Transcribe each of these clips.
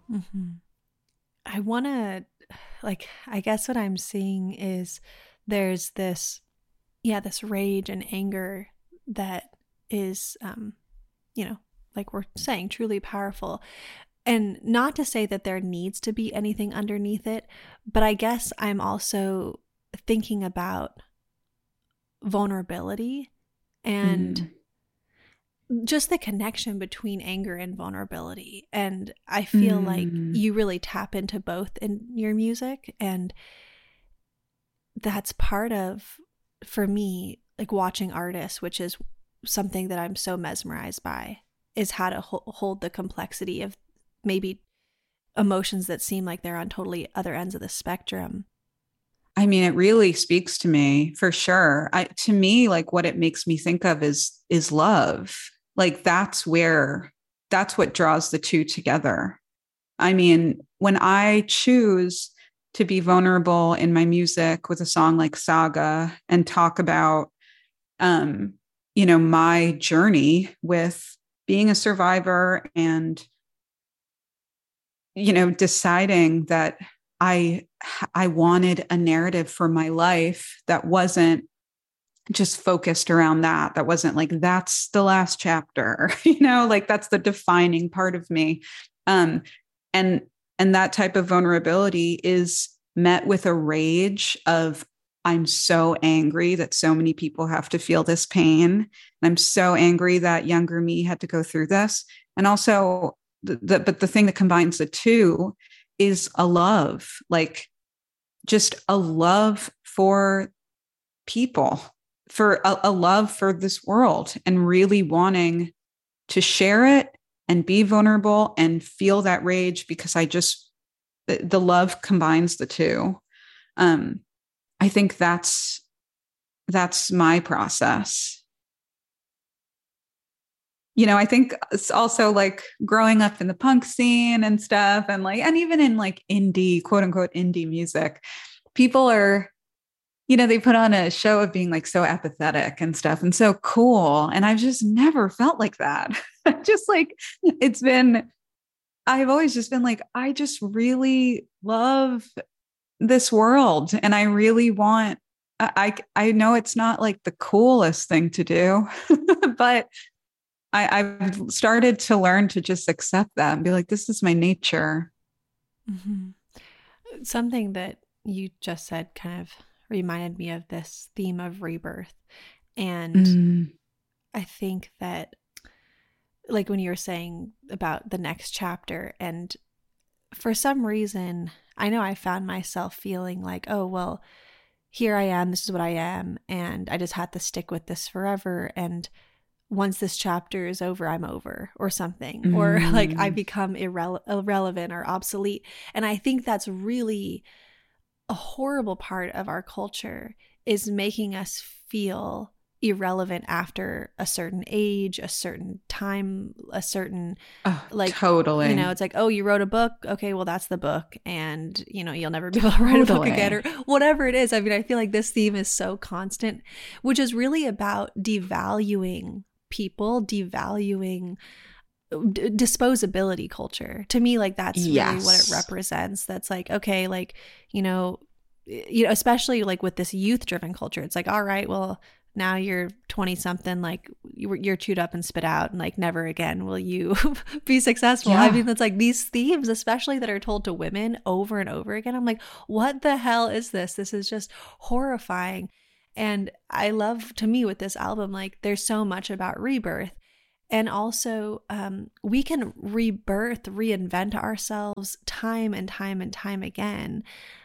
Hmm. I want to, like, I guess what I'm seeing is there's this, yeah, this rage and anger that is, you know, like we're saying, truly powerful. And not to say that there needs to be anything underneath it, but I guess I'm also thinking about vulnerability and Mm. just the connection between anger and vulnerability. And I feel like Mm. you really tap into both in your music. And that's part of, for me, like watching artists, which is something that I'm so mesmerized by, is how to hold the complexity of maybe emotions that seem like they're on totally other ends of the spectrum. I mean, it really speaks to me for sure. To me, like what it makes me think of is love. Like that's what draws the two together. I mean, when I choose to be vulnerable in my music with a song like Saga and talk about, um, my journey with being a survivor and, deciding that I I wanted a narrative for my life that wasn't just focused around that wasn't like that's the last chapter, like that's the defining part of me. um and and that type of vulnerability is met with a rage of, I'm so angry that so many people have to feel this pain, and I'm so angry that younger me had to go through this. And also but the thing that combines the two is a love, like just a love for people, for a love for this world, and really wanting to share it and be vulnerable and feel that rage, because the love combines the two. Um, I think that's my process. I think it's also like growing up in the punk scene and stuff, and like, and even in like indie, quote unquote, indie music, people are, they put on a show of being like so apathetic and stuff and so cool. And I've just never felt like that. Just like it's been, I've always just been like, I just really love this world. And I really want, I know it's not like the coolest thing to do, but I've started to learn to just accept that and be like, this is my nature. Hmm. Something that you just said kind of reminded me of this theme of rebirth. And Mm. I think that, like when you were saying about the next chapter, and for some reason, I know I found myself feeling like, oh, well, here I am, this is what I am, and I just had to stick with this forever. And once this chapter is over, I'm over, or something, or like I Mm. become irrelevant or obsolete. And I think that's really a horrible part of our culture, is making us feel irrelevant after a certain age, a certain time, a certain, Oh, like, totally. it's like, oh, you wrote a book. Okay, well, that's the book. And, you'll never be able to write a book again, or Totally. whatever it is. I mean, I feel like this theme is so constant, which is really about devaluing people, devaluing disposability culture. To me, like, that's really what it Yes. represents. That's like, okay, like, you know, especially like with this youth driven culture, it's like, all right, well, now you're 20 something, like you're chewed up and spit out, and like never again will you be successful. I Yeah. mean, that's like these themes, especially that are told to women over and over again. I'm like, what the hell is this? This is just horrifying. And I love, to me, with this album, like there's so much about rebirth. And also, we can rebirth, reinvent ourselves time and time and time again.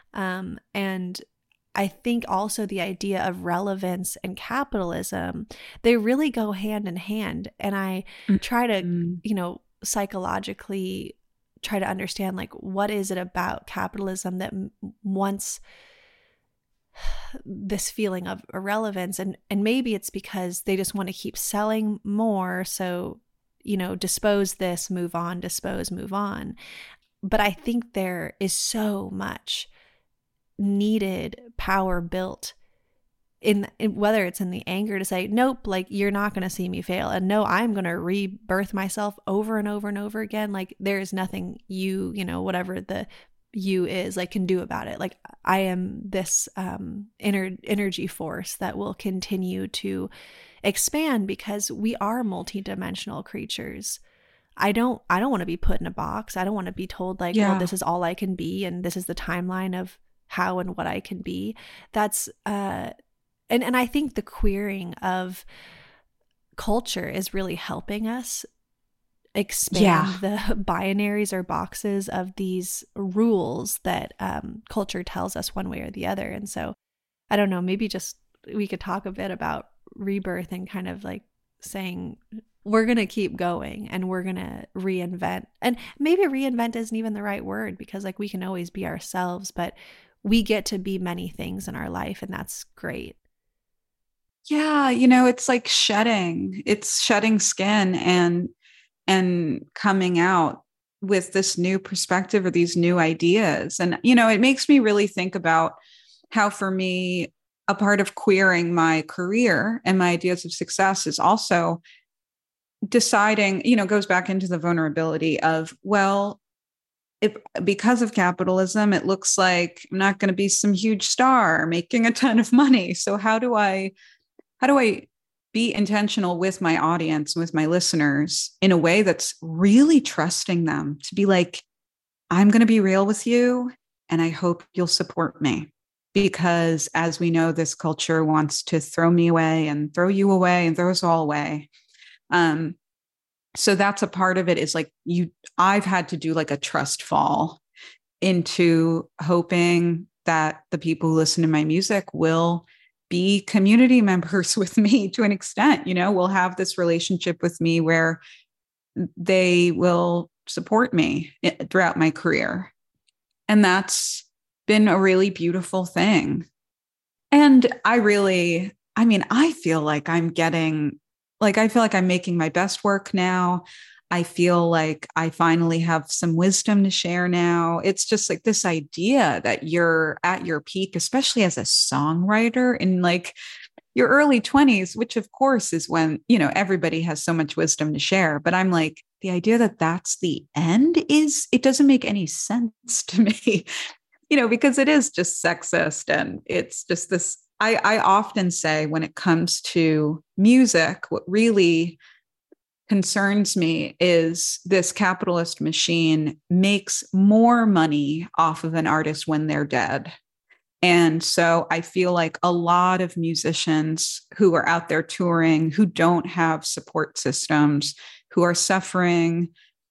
And I think also the idea of relevance and capitalism, they really go hand in hand. And I try to, Mm. psychologically try to understand, like, what is it about capitalism that wants this feeling of irrelevance? And maybe it's because they just want to keep selling more, so dispose this, move on, dispose, move on. But I think there is so much needed power built in whether it's in the anger to say, nope, like you're not going to see me fail. And no, I'm going to rebirth myself over and over and over again. Like there is nothing whatever the you is like can do about it. Like I am this energy force that will continue to expand because we are multidimensional creatures. I don't want to be put in a box. I don't want to be told like, well, this is all I can be and this is the timeline of how and what I can be. That's and I think the queering of culture is really helping us expand the binaries or boxes of these rules that culture tells us one way or the other. And so I don't know, maybe just we could talk a bit about rebirth and kind of like saying we're going to keep going and we're going to reinvent. And maybe reinvent isn't even the right word because like we can always be ourselves, but we get to be many things in our life and that's great. Yeah, it's like shedding skin and coming out with this new perspective or these new ideas. And, it makes me really think about how for me, a part of queering my career and my ideas of success is also deciding, goes back into the vulnerability of, well, if because of capitalism, it looks like I'm not going to be some huge star making a ton of money. So how do I be intentional with my audience, with my listeners in a way that's really trusting them to be like, I'm going to be real with you and I hope you'll support me. Because as we know, this culture wants to throw me away and throw you away and throw us all away. So that's a part of it is like I've had to do like a trust fall into hoping that the people who listen to my music will be community members with me to an extent, will have this relationship with me where they will support me throughout my career. And that's been a really beautiful thing. And I feel like I feel like I'm making my best work now. I feel like I finally have some wisdom to share now. It's just like this idea that you're at your peak, especially as a songwriter in like your early 20s, which of course is when, everybody has so much wisdom to share. But I'm like, the idea that that's the end it doesn't make any sense to me, because it is just sexist. And it's just this, I often say when it comes to music, what really concerns me is this capitalist machine makes more money off of an artist when they're dead. And so I feel like a lot of musicians who are out there touring, who don't have support systems, who are suffering,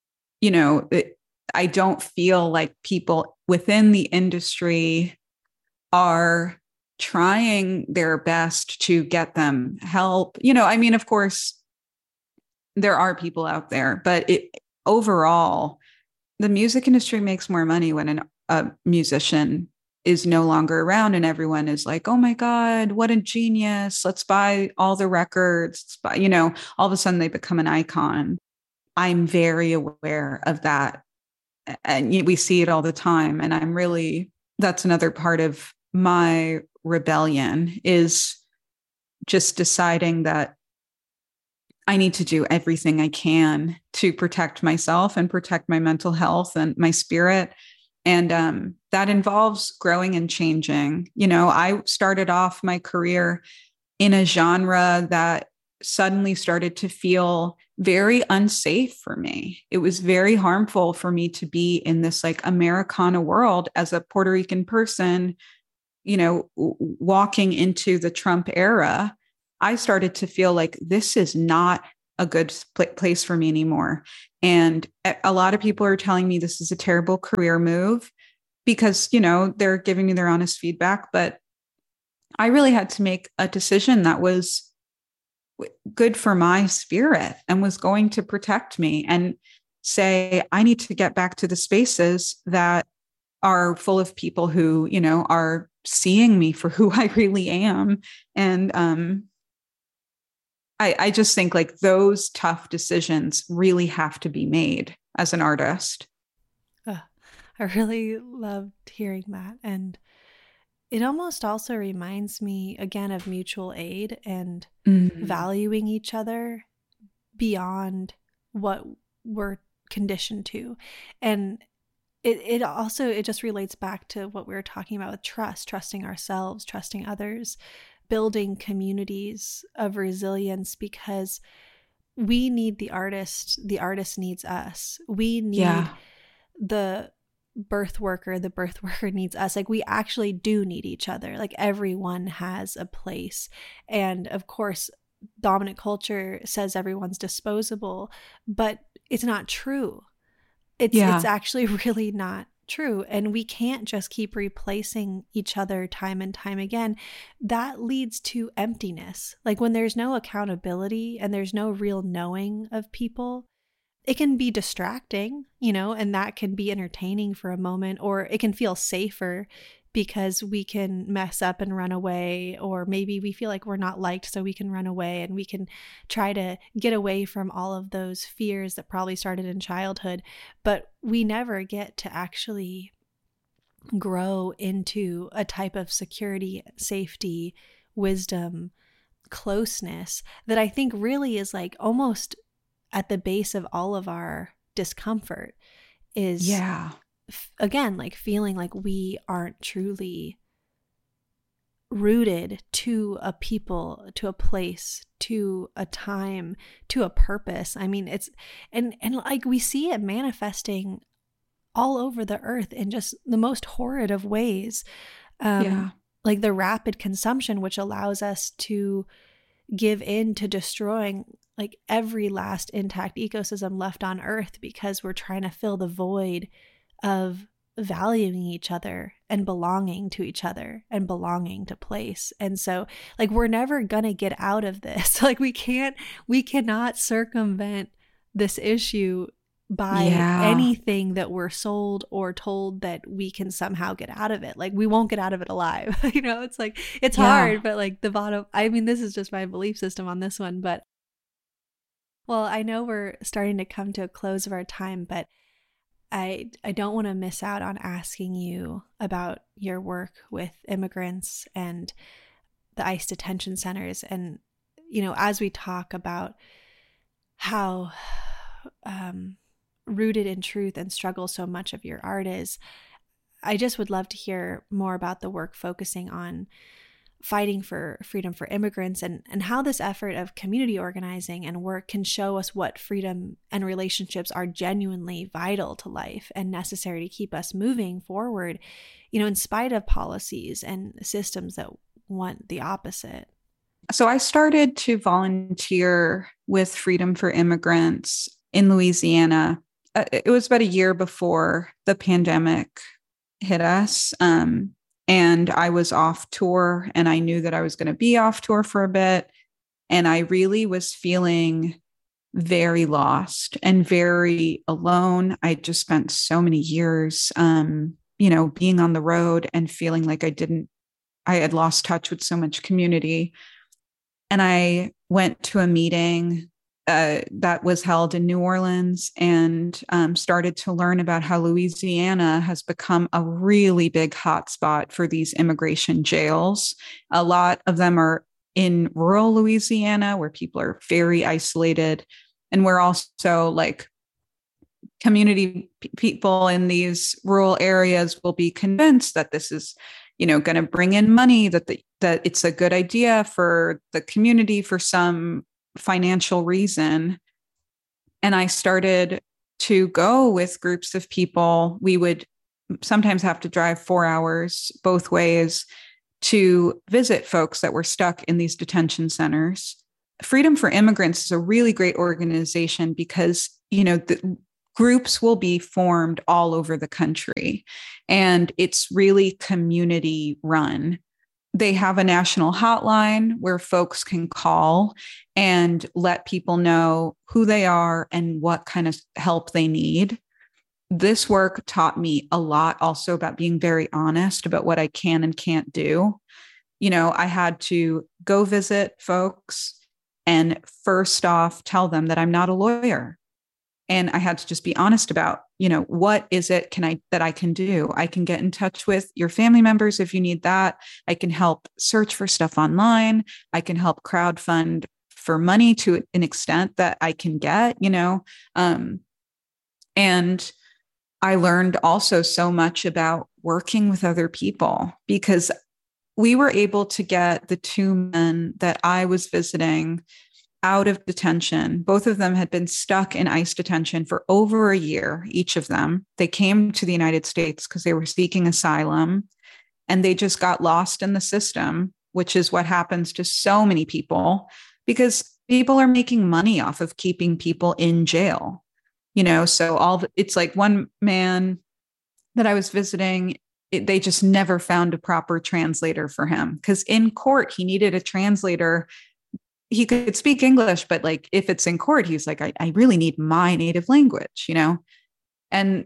I don't feel like people within the industry are trying their best to get them help. Of course, there are people out there, but overall, the music industry makes more money when a musician is no longer around and everyone is like, oh my God, what a genius. Let's buy all the records. All of a sudden they become an icon. I'm very aware of that. And we see it all the time. And that's another part of my rebellion is just deciding that I need to do everything I can to protect myself and protect my mental health and my spirit. And that involves growing and changing. I started off my career in a genre that suddenly started to feel very unsafe for me. It was very harmful for me to be in this like Americana world as a Puerto Rican person, walking into the Trump era. I started to feel like this is not a good place for me anymore. And a lot of people are telling me this is a terrible career move because, they're giving me their honest feedback. But I really had to make a decision that was good for my spirit and was going to protect me and say, I need to get back to the spaces that are full of people who, are seeing me for who I really am. And I just think like those tough decisions really have to be made as an artist. I really loved hearing that. And it almost also reminds me again of mutual aid and Mhm. valuing each other beyond what we're conditioned to. And it also, it just relates back to what we were talking about with trust, trusting ourselves, trusting others, building communities of resilience, because we need the artist needs us. We need Yeah. the birth worker needs us. Like, we actually do need each other. Like, everyone has a place. And of course, dominant culture says everyone's disposable, but it's not true. It's Yeah. actually really not true. And we can't just keep replacing each other time and time again. That leads to emptiness. Like, when there's no accountability and there's no real knowing of people, it can be distracting, and that can be entertaining for a moment, or it can feel safer because we can mess up and run away, or maybe we feel like we're not liked, so we can run away and we can try to get away from all of those fears that probably started in childhood. But we never get to actually grow into a type of security, safety, wisdom, closeness that I think really is like almost at the base of all of our discomfort, is Yeah. again, like feeling like we aren't truly rooted to a people, to a place, to a time, to a purpose. I mean, it's, and like we see it manifesting all over the earth in just the most horrid of ways. Um, Yeah. like the rapid consumption, which allows us to give in to destroying like every last intact ecosystem left on earth, because we're trying to fill the void of valuing each other and belonging to each other and belonging to place. And so, like, we're never gonna get out of this. Like, we cannot circumvent this issue by Yeah. anything that we're sold or told that we can somehow get out of it. Like, we won't get out of it alive. It's like, it's Yeah. hard, but like the bottom, I mean, this is just my belief system on this one. But well, I know we're starting to come to a close of our time, but I don't want to miss out on asking you about your work with immigrants and the ICE detention centers. And, as we talk about how rooted in truth and struggle so much of your art is, I just would love to hear more about the work focusing on fighting for freedom for immigrants, and how this effort of community organizing and work can show us what freedom and relationships are genuinely vital to life and necessary to keep us moving forward, in spite of policies and systems that want the opposite. So I started to volunteer with Freedom for Immigrants in Louisiana. It was about a year before the pandemic hit us. And I was off tour, and I knew that I was going to be off tour for a bit. And I really was feeling very lost and very alone. I just spent so many years, being on the road and feeling like I had lost touch with so much community. And I went to a meeting that was held in New Orleans, and started to learn about how Louisiana has become a really big hotspot for these immigration jails. A lot of them are in rural Louisiana, where people are very isolated. And we're also like community people in these rural areas will be convinced that this is going to bring in money, that it's a good idea for the community for some financial reason. And I started to go with groups of people. We would sometimes have to drive 4 hours both ways to visit folks that were stuck in these detention centers. Freedom for Immigrants is a really great organization because, the groups will be formed all over the country, and it's really community run. They have a national hotline where folks can call and let people know who they are and what kind of help they need. This work taught me a lot also about being very honest about what I can and can't do. I had to go visit folks and first off tell them that I'm not a lawyer. And I had to just be honest about, what is it that I can do? I can get in touch with your family members if you need that. I can help search for stuff online. I can help crowdfund for money to an extent that I can get, and I learned also so much about working with other people, because we were able to get the two men that I was visiting out of detention. Both of them had been stuck in ICE detention for over a year, each of them. They came to the United States because they were seeking asylum, and they just got lost in the system, which is what happens to so many people, because people are making money off of keeping people in jail. So it's like one man that I was visiting, they just never found a proper translator for him, because in court, he needed a translator. He could speak English, but like if it's in court, he's like, I really need my native language, And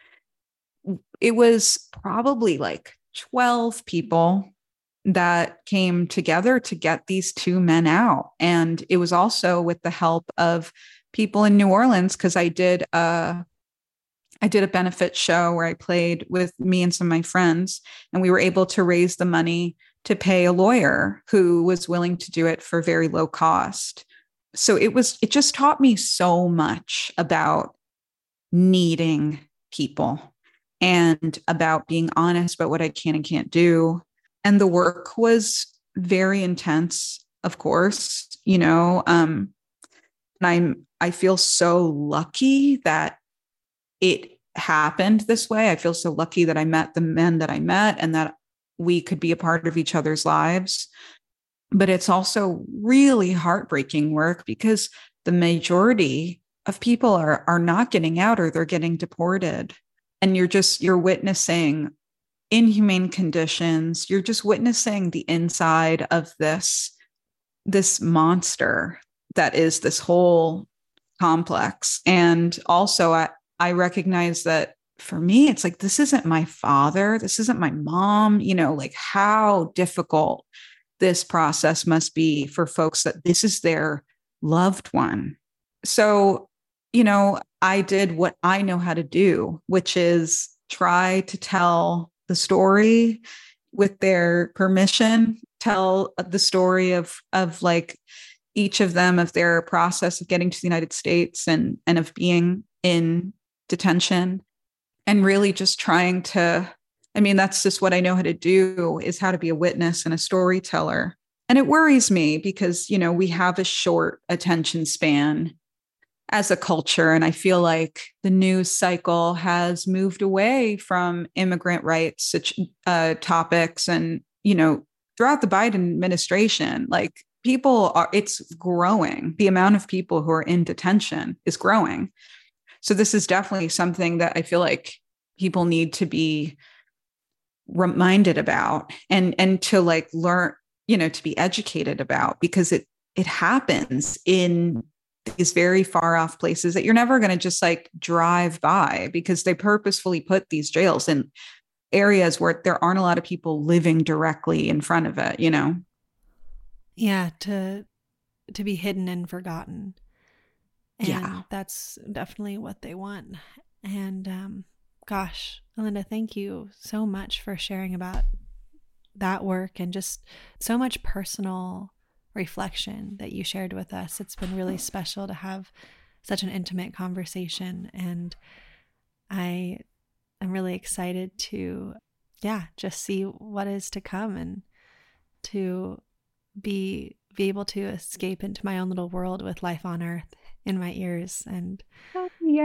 it was probably like 12 people that came together to get these two men out. And it was also with the help of people in New Orleans, because I did a benefit show where I played with me and some of my friends, and we were able to raise the money to pay a lawyer who was willing to do it for very low cost. So it just taught me so much about needing people and about being honest about what I can and can't do. And the work was very intense, of course, and I feel so lucky that it happened this way. I feel so lucky that I met the men that I met and that we could be a part of each other's lives. But it's also really heartbreaking work, because the majority of people are not getting out, or they're getting deported. And you're witnessing inhumane conditions. You're just witnessing the inside of this monster that is this whole complex. And also I recognize that for me, it's like, this isn't my father. This isn't my mom, like how difficult this process must be for folks that this is their loved one. So, I did what I know how to do, which is try to tell the story with their permission, tell the story of like each of them, of their process of getting to the United States and of being in detention, and really just trying to, that's just what I know how to do, is how to be a witness and a storyteller. And it worries me because, we have a short attention span as a culture. And I feel like the news cycle has moved away from immigrant rights topics. And, throughout the Biden administration, like it's growing. The amount of people who are in detention is growing. So this is definitely something that I feel like people need to be reminded about and to like learn, to be educated about, because it happens in these very far off places that you're never going to just like drive by, because they purposefully put these jails in areas where there aren't a lot of people living directly in front of it, Yeah, to be hidden and forgotten. And yeah, that's definitely what they want. And gosh, Alinda, thank you so much for sharing about that work and just so much personal reflection that you shared with us. It's been really special to have such an intimate conversation, and I'm really excited to just see what is to come, and to be able to escape into my own little world with Life on Earth in my ears, and be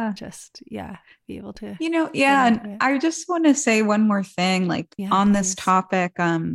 able to and I just want to say one more thing, like on please. this topic.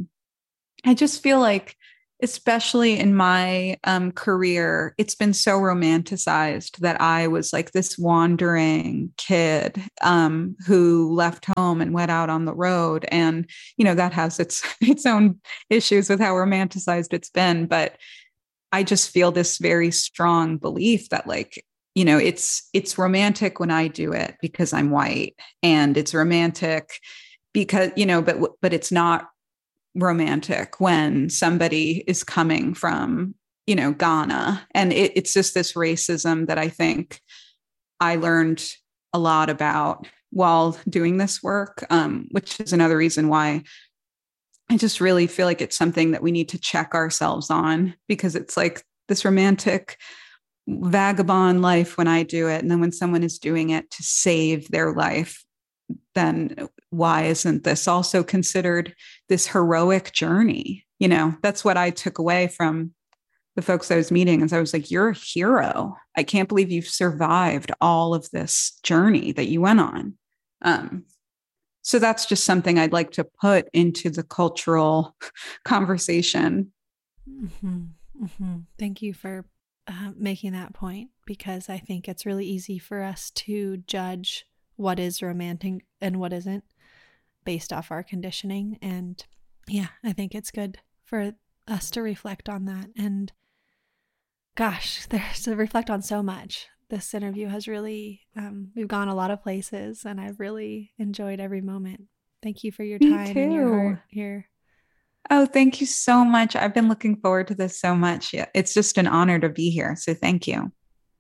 I just feel like, especially in my career, it's been so romanticized that I was like this wandering kid who left home and went out on the road. And, that has its own issues with how romanticized it's been. But I just feel this very strong belief that like, it's romantic when I do it because I'm white, and it's romantic because, but it's not romantic when somebody is coming from, Ghana. And it's just this racism that I think I learned a lot about while doing this work, which is another reason why I just really feel like it's something that we need to check ourselves on, because it's like this romantic vagabond life when I do it. And then when someone is doing it to save their life, then why isn't this also considered this heroic journey? You know, that's what I took away from the folks I was meeting. Is I was like, you're a hero. I can't believe you've survived all of this journey that you went on. So that's just something I'd like to put into the cultural conversation. Mm-hmm. Mm-hmm. Thank you for making that point, because I think it's really easy for us to judge what is romantic and what isn't based off our conditioning. And yeah, I think it's good for us to reflect on that. And gosh, there's to reflect on so much. This interview has really, we've gone a lot of places, and I've really enjoyed every moment. Thank you for your time and your heart here. Oh, thank you so much. I've been looking forward to this so much. It's just an honor to be here. So thank you.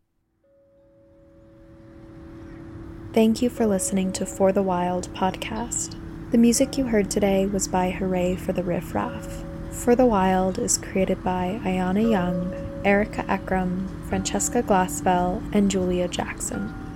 Thank you for listening to For the Wild podcast. The music you heard today was by Hooray for the Riff Raff. For the Wild is created by Ayana Young, Erica Ekram, Francesca Glassfell, and Julia Jackson.